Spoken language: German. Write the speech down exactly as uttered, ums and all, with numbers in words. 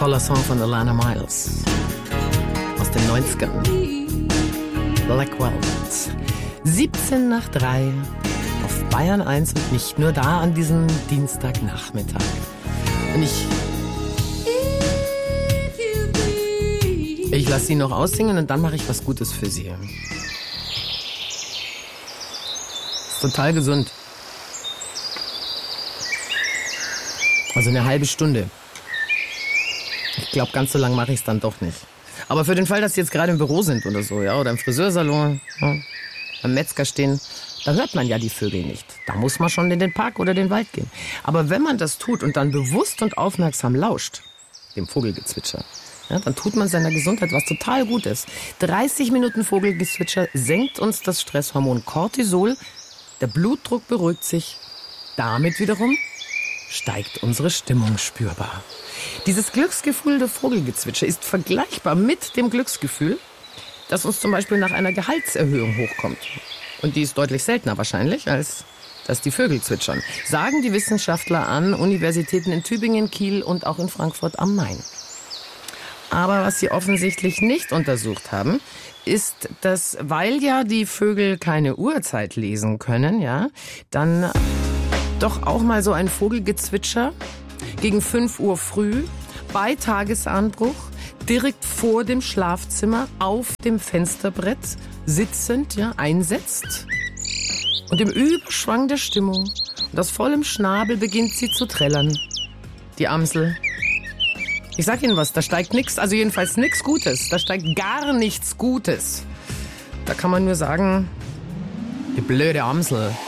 Toller Song von Alana Miles aus den neunzigern. Black Velvet. siebzehn nach drei auf Bayern eins und nicht nur da an diesem Dienstagnachmittag. Und ich Ich lasse sie noch aussingen und dann mache ich was Gutes für sie. Ist total gesund. Also eine halbe Stunde. Ich glaube, ganz so lang mache ich es dann doch nicht. Aber für den Fall, dass Sie jetzt gerade im Büro sind oder so, ja, oder im Friseursalon, ja, am Metzger stehen, da hört man ja die Vögel nicht. Da muss man schon in den Park oder den Wald gehen. Aber wenn man das tut und dann bewusst und aufmerksam lauscht, dem Vogelgezwitscher, ja, dann tut man seiner Gesundheit was total Gutes. dreißig Minuten Vogelgezwitscher senkt uns das Stresshormon Cortisol, der Blutdruck beruhigt sich, damit wiederum steigt unsere Stimmung spürbar. Dieses Glücksgefühl der Vogelgezwitscher ist vergleichbar mit dem Glücksgefühl, das uns zum Beispiel nach einer Gehaltserhöhung hochkommt. Und die ist deutlich seltener wahrscheinlich, als dass die Vögel zwitschern, sagen die Wissenschaftler an Universitäten in Tübingen, Kiel und auch in Frankfurt am Main. Aber was sie offensichtlich nicht untersucht haben, ist, dass, weil ja die Vögel keine Uhrzeit lesen können, ja, dann doch auch mal so ein Vogelgezwitscher gegen fünf Uhr früh bei Tagesanbruch direkt vor dem Schlafzimmer auf dem Fensterbrett sitzend, ja, einsetzt und im Überschwang der Stimmung und aus vollem Schnabel beginnt sie zu trällern. Die Amsel. Ich sag Ihnen was, da steigt nichts, also jedenfalls nichts Gutes. Da steigt gar nichts Gutes. Da kann man nur sagen, die blöde Amsel.